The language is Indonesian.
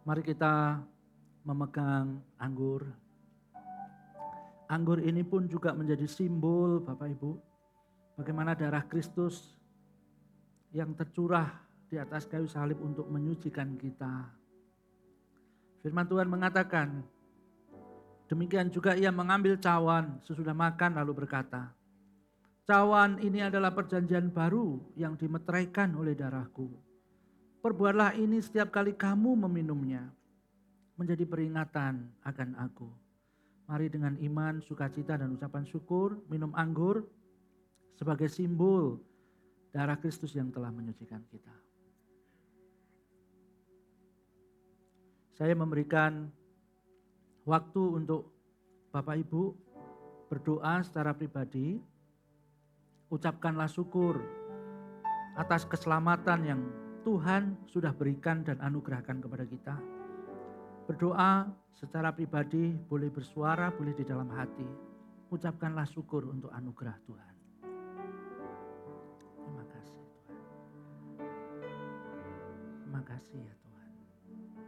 Mari kita memegang anggur. Anggur ini pun juga menjadi simbol Bapak Ibu, bagaimana darah Kristus yang tercurah di atas kayu salib untuk menyucikan kita. Firman Tuhan mengatakan, demikian juga ia mengambil cawan sesudah makan lalu berkata, cawan ini adalah perjanjian baru yang dimeteraikan oleh darahku. Perbuatlah ini setiap kali kamu meminumnya, menjadi peringatan akan aku. Mari dengan iman, sukacita dan ucapan syukur minum anggur sebagai simbol darah Kristus yang telah menyucikan kita. Saya memberikan waktu untuk Bapak Ibu berdoa secara pribadi. Ucapkanlah syukur atas keselamatan yang Tuhan sudah berikan dan anugerahkan kepada kita. Berdoa secara pribadi, boleh bersuara, boleh di dalam hati. Ucapkanlah syukur untuk anugerah Tuhan. Terima kasih Tuhan. Terima kasih ya Tuhan.